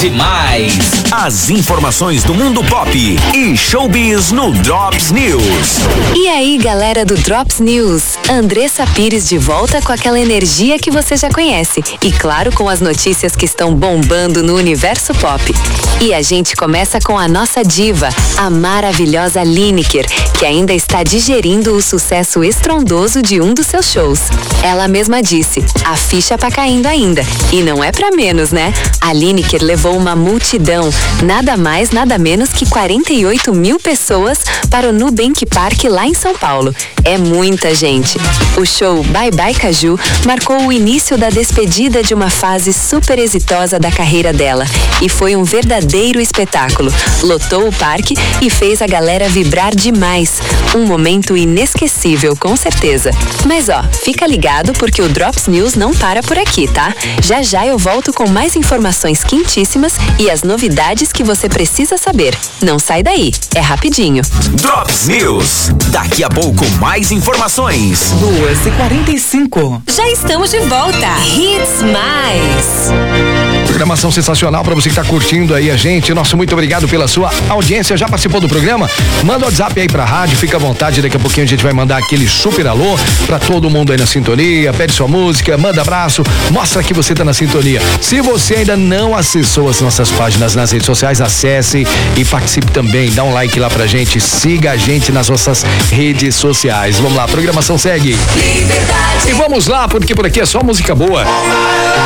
demais. As informações do mundo pop e showbiz no Drops News. E aí, galera do Drops News, Andressa Pires de volta com aquela energia que você já conhece e claro, com as notícias que estão bombando no universo pop. E a gente começa com a nossa diva, a maravilhosa Lineker, que ainda está digerindo o sucesso estrondoso de um dos seus shows. Ela mesma disse, a ficha tá caindo ainda. E não é pra menos, né? A Lineker levou uma multidão, nada mais, nada menos que 48 mil pessoas para o Nubank Park lá em São Paulo. É muita gente. O show Bye Bye Caju marcou o início da despedida de uma fase super exitosa da carreira dela e foi um verdadeiro espetáculo. Lotou o parque e fez a galera vibrar demais. Um momento inesquecível, com certeza. Mas ó, fica ligado porque o Drops News não para por aqui, tá? Já já eu volto com mais informações quentíssimas e as novidades que você precisa saber. Não sai daí, é rapidinho. Drops News. Daqui a pouco mais informações. 2h45. Já estamos de volta. Hits Mais. Programação sensacional para você que tá curtindo aí a gente. Nosso muito obrigado pela sua audiência. Já participou do programa? Manda o WhatsApp aí pra rádio, fica à vontade. Daqui a pouquinho a gente vai mandar aquele super alô pra todo mundo aí na sintonia. Pede sua música, manda abraço, mostra que você tá na sintonia. Se você ainda não acessou as nossas páginas nas redes sociais, acesse e participe também. Dá um like lá pra gente, siga a gente nas nossas redes sociais. Vamos lá, a programação segue. Liberdade. E vamos lá, porque por aqui é só música boa.